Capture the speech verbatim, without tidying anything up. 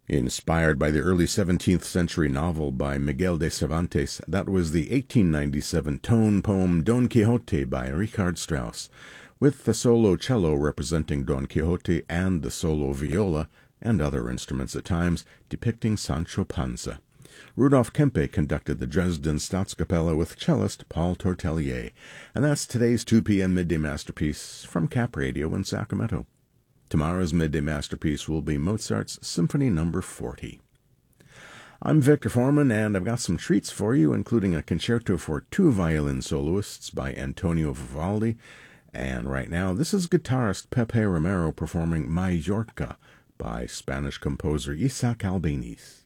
Inspired by the early seventeenth century novel by Miguel de Cervantes, that was the eighteen ninety-seven tone poem Don Quixote by Richard Strauss, with the solo cello representing Don Quixote and the solo viola, and other instruments at times, depicting Sancho Panza. Rudolf Kempe conducted the Dresden Staatskapelle with cellist Paul Tortelier. And that's today's two p.m. Midday Masterpiece from Cap Radio in Sacramento. Tomorrow's Midday Masterpiece will be Mozart's Symphony Number forty. I'm Victor Foreman, and I've got some treats for you, including a concerto for two violin soloists by Antonio Vivaldi. And right now, this is guitarist Pepe Romero performing Mallorca by Spanish composer Isaac Albeniz.